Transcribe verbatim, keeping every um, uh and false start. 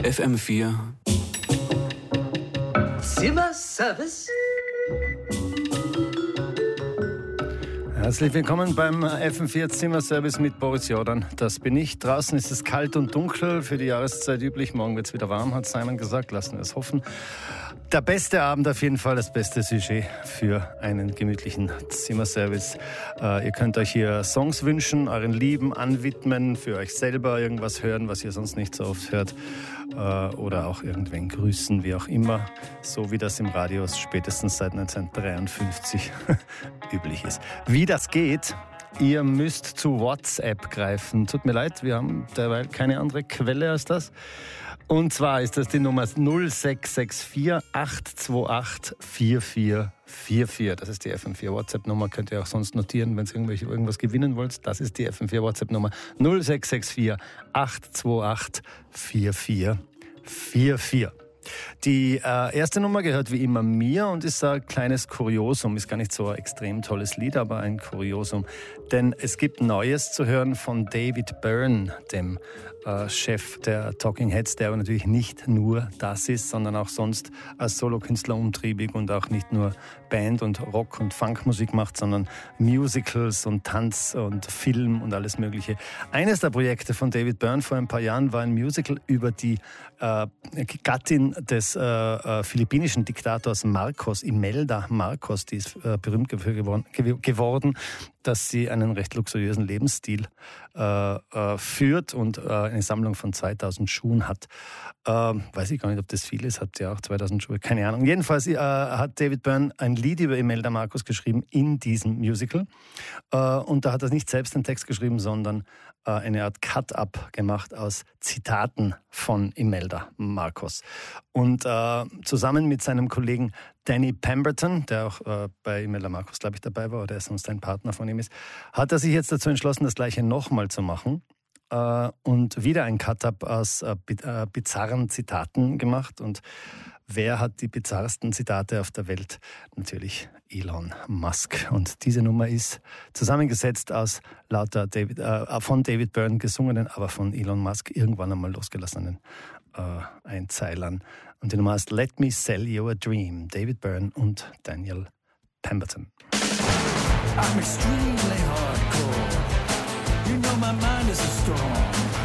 F M vier Zimmerservice. Herzlich willkommen beim F M vier Zimmerservice mit Boris Jordan. Das bin ich. Draußen ist es kalt und dunkel, für die Jahreszeit üblich. Morgen wird es wieder warm, hat Simon gesagt. Lassen wir es hoffen. Der beste Abend auf jeden Fall, das beste Sujet für einen gemütlichen Zimmerservice. Äh, ihr könnt euch hier Songs wünschen, euren Lieben anwidmen, für euch selber irgendwas hören, was ihr sonst nicht so oft hört. Äh, oder auch irgendwen grüßen, wie auch immer. So wie das im Radio spätestens seit neunzehnhundertdreiundfünfzig üblich ist. Wie das geht, ihr müsst zu WhatsApp greifen. Tut mir leid, wir haben derweil keine andere Quelle als das. Und zwar ist das die Nummer null sechs sechs vier acht zwei acht vier vier vier vier. Das ist die F M vier WhatsApp-Nummer. Könnt ihr auch sonst notieren, wenn ihr irgendwas gewinnen wollt. Das ist die F M vier WhatsApp-Nummer null sechs sechs vier acht zwei acht vier vier vier vier. Die äh, erste Nummer gehört wie immer mir und ist ein kleines Kuriosum. Ist gar nicht so ein extrem tolles Lied, aber ein Kuriosum. Denn es gibt Neues zu hören von David Byrne, dem äh, Chef der Talking Heads, der aber natürlich nicht nur das ist, sondern auch sonst als Solokünstler umtriebig und auch nicht nur Band- und Rock- und Funkmusik macht, sondern Musicals und Tanz und Film und alles Mögliche. Eines der Projekte von David Byrne vor ein paar Jahren war ein Musical über die äh, Gattin des äh, äh, philippinischen Diktators Marcos, Imelda Marcos, die ist äh, berühmt geworden, geworden, dass sie einen recht luxuriösen Lebensstil äh, äh, führt und äh, eine Sammlung von zweitausend Schuhen hat. Äh, weiß ich gar nicht, ob das viel ist, hat sie auch zweitausend Schuhe, keine Ahnung. Jedenfalls äh, hat David Byrne ein Lied über Imelda Marcos geschrieben in diesem Musical. Äh, und da hat er nicht selbst den Text geschrieben, sondern äh, eine Art Cut-Up gemacht aus Zitaten von Imelda Marcos. Und äh, zusammen mit seinem Kollegen Danny Pemberton, der auch äh, bei Imelda Marcos, glaube ich, dabei war, oder sonst ein Partner von ihm ist, hat er sich jetzt dazu entschlossen, das Gleiche nochmal zu machen äh, und wieder ein Cut-Up aus äh, äh, bizarren Zitaten gemacht. Und wer hat die bizarrsten Zitate auf der Welt? Natürlich Elon Musk. Und diese Nummer ist zusammengesetzt aus lauter David, äh, von David Byrne gesungenen, aber von Elon Musk irgendwann einmal losgelassenen äh, Einzeilern. Und die Nummer heißt Let Me Sell You a Dream. David Byrne und Daniel Pemberton. I'm extremely hardcore. You know my mind is a storm.